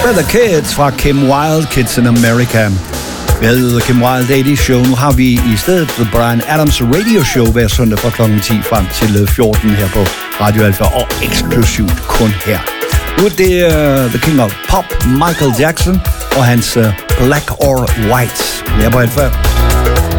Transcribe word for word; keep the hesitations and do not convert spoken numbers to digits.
Feather Kids fra Kim Wilde, Kids in America. Vi havde The Kim Wilde Daily Show. Nu har vi i stedet The Bryan Adams Radio Show hver søndag fra klokken ti frem til fjorten her på Radio Alpha, og eksklusivt kun her. Nu er det uh, The King of Pop, Michael Jackson, og hans uh, Black or White. Her på Alpha.